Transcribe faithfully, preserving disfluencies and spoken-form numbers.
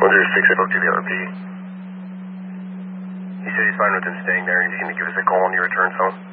one zero six, I spoke to the R P. He said he's fine with him staying there and he's going to give us a call on your return phone.